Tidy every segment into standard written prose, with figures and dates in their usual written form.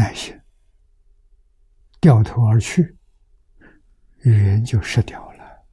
耐心，掉头而去，缘就失掉了。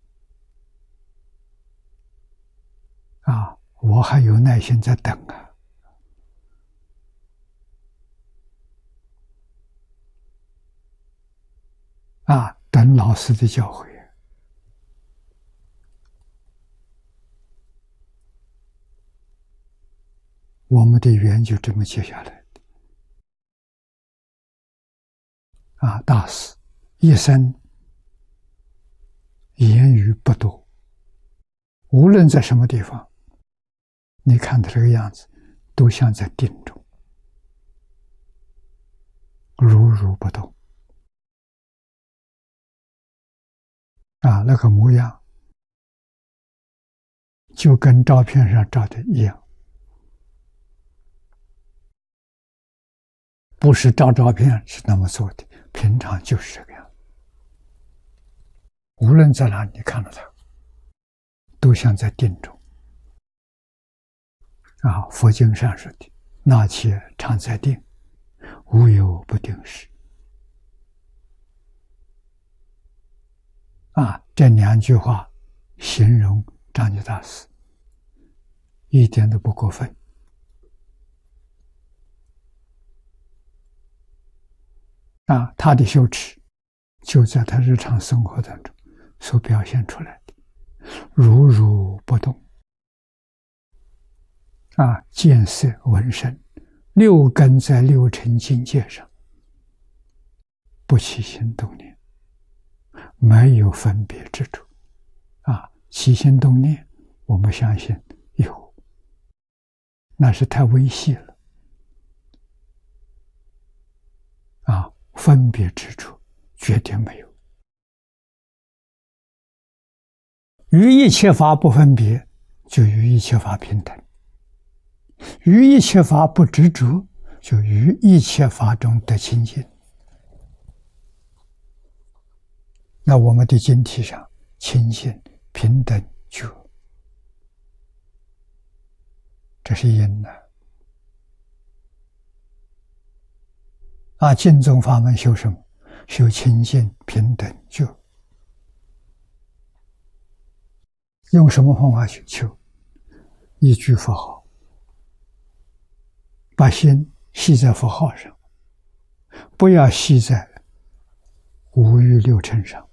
我还有耐心在等等老师的教诲。我们的缘就这么接下来的。大师一生言语不多，无论在什么地方，你看他这个样子，都像在定中，如如不动。那个模样就跟照片上照的一样，不是照照片是那么做的，平常就是这个样。无论在哪里看到他，都像在定中。佛经上说的“那且常在定，无有不定时”。这两句话形容张觉大师一点都不过分。他的修持就在他日常生活当中所表现出来的，如如不动。见色闻声，六根在六尘境界上不起心动念，没有分别之处。起心动念我们相信有，那是太微细了。分别之处绝对没有。于一切法不分别，就于一切法平等；于一切法不执着，就于一切法中得清净。那我们的经题上清净平等觉，这是因净宗法门修什么？修清净平等觉。用什么方法去求？一句佛号，把心系在佛号上，不要系在五欲六尘上。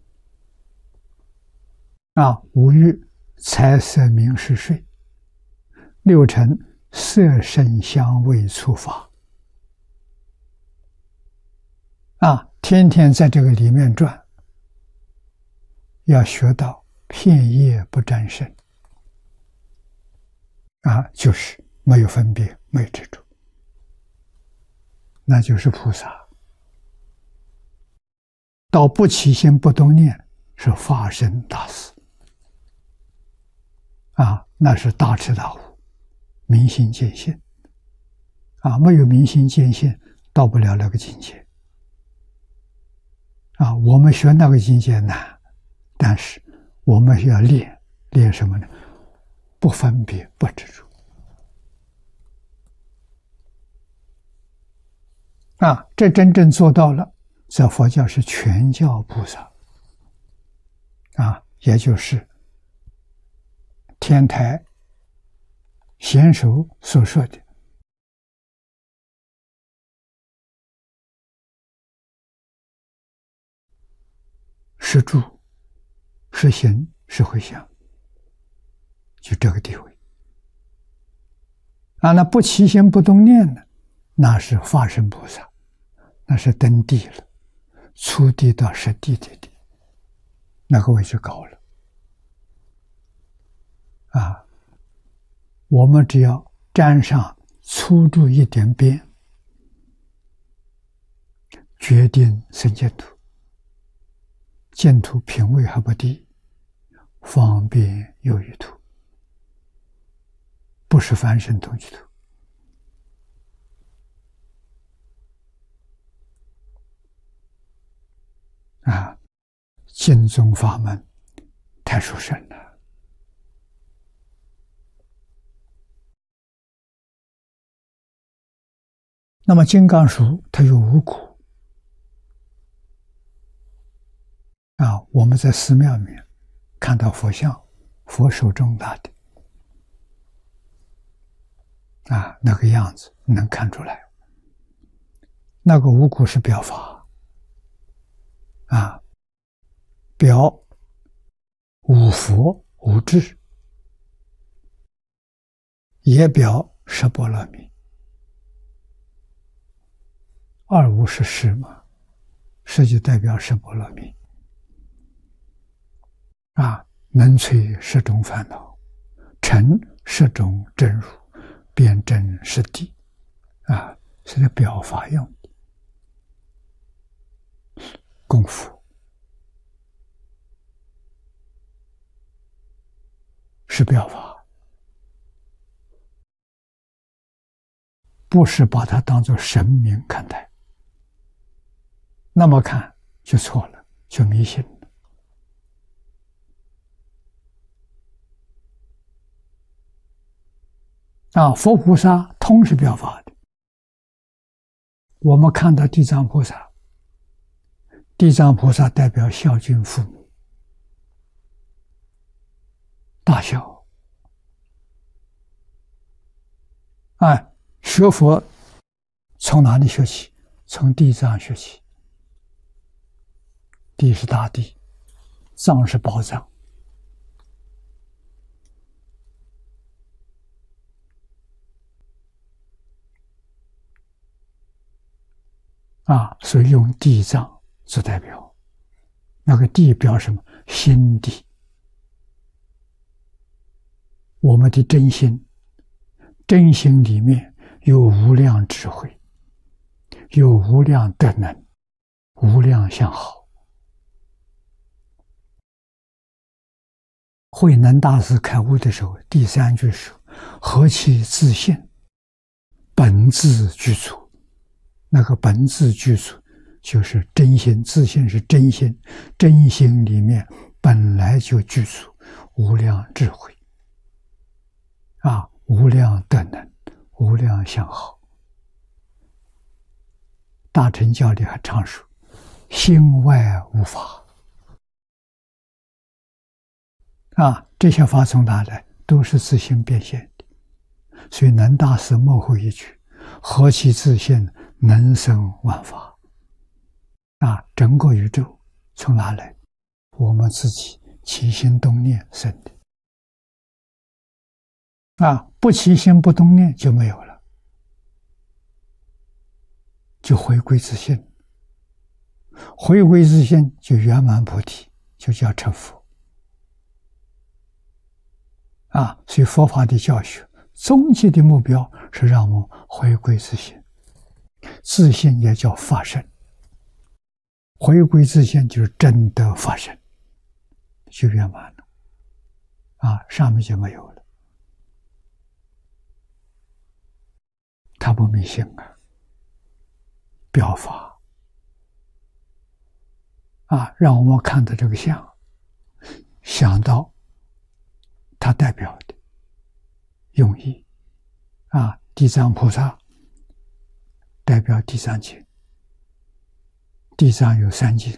五欲财色名食睡，六尘色声香味触法。天天在这个里面转，要学到片叶不沾身。就是没有分别，没有执着，那就是菩萨。到不起心不动念是法身大士。那是大彻大悟，明心见性。没有明心见性，到不了那个境界。我们学那个境界难，但是我们要练什么呢？不分别，不执着。这真正做到了，在佛教是全教菩萨。也就是天台贤首所说的是住、是行、是回向，就这个地位。那不起心不动念呢？那是法身菩萨，那是登地了，初地到实地的地，那个位置高了。我们只要沾上粗住一点边，决定生净土。净土品位还不低，方便有余土，不是凡圣同居土。净宗法门太殊胜了。 那么金刚杵它有五骨啊，我们在寺庙里面看到佛像，佛手中拿的啊，那个样子能看出来。那个五骨是表法啊，表五佛五智，也表十波罗蜜。二无是十嘛，十就代表十波罗蜜啊，能摧十种烦恼，成十种真如，辩证实谛啊，是个表法用的功夫，是表法，不是把它当作神明看待，那么看就错了，就迷信了。啊，佛菩萨通是表法的。我们看到地藏菩萨，地藏菩萨代表孝敬父母，大孝。啊，学佛从哪里学起？从地藏学起。地是大地，藏是宝藏。啊，所以用地藏做代表。那个地表什么？心地。我们的真心，真心里面有无量智慧，有无量德能，无量相好。慧能大师开悟的时候，第三句是何其自信，本自具足。那个本自具足就是真心，自信是真心，真心里面本来就具足无量智慧啊，无量德能，无量相好。大乘教里还常说心外无法啊，这些法从哪来？都是自性变现的。所以南大师幕后一句：何其自信，能生万法。啊，整个宇宙从哪来？我们自己起心动念生的。啊，不起心不动念就没有了，就回归自性。回归自性就圆满菩提，就叫成佛。啊，所以佛法的教学终极的目标是让我们回归自性，自性也叫法身，回归自性就是真的法身，就圆满了。啊，上面就没有了。他不迷信啊，表法啊，让我们看到这个相，想到它代表的用意啊，地藏菩萨代表地藏经，地藏有三经，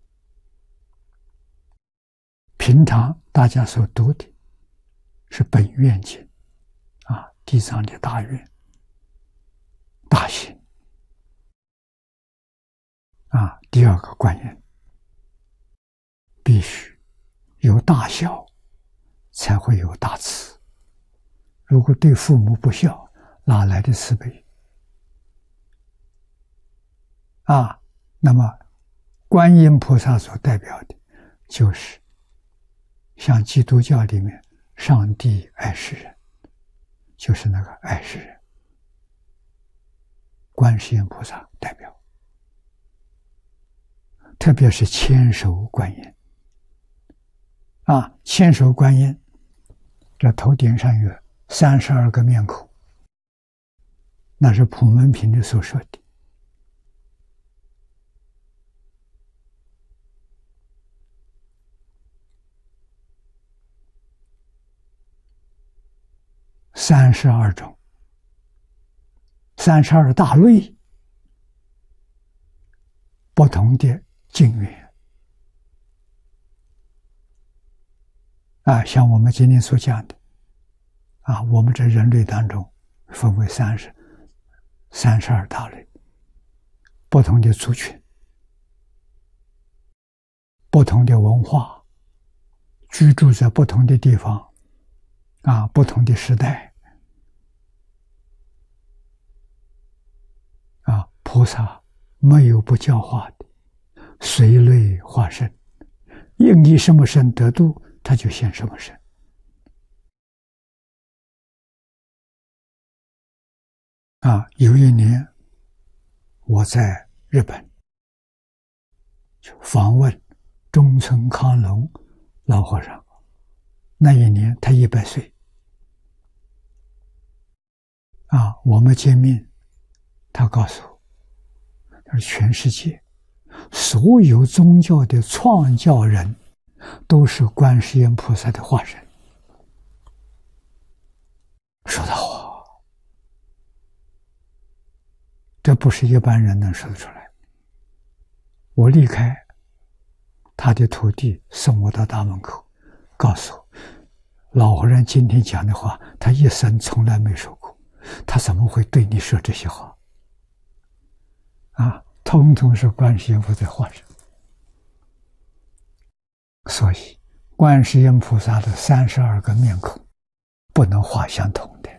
平常大家所读的是本愿经啊，地藏的大愿、大行啊。第二个观音，必须有大孝，才会有大慈。如果对父母不孝，哪来的慈悲啊？那么观音菩萨所代表的就是像基督教里面上帝爱世人，就是那个爱世人，观世音菩萨代表。特别是千手观音啊，千手观音这头顶上有32个面孔，那是普门品里所说的。32种 32大类不同的境缘啊，像我们今天所讲的啊，我们这人类当中分为32大类，不同的族群，不同的文化，居住在不同的地方啊，不同的时代啊，菩萨没有不教化的，随类化身，应以什么身得度，他就现什么身。啊，有一年我在日本就访问中村康隆老和尚，那一年他100岁。啊，我们见面，他告诉我，他说全世界所有宗教的创教人都是观世音菩萨的化身。说得好，这不是一般人能说得出来。我离开他的徒弟，送我到大门口，告诉我，老和尚今天讲的话，他一生从来没说过，他怎么会对你说这些话？啊，统统是观世音菩萨的化身。所以，观世音菩萨的32个面孔，不能画相同的。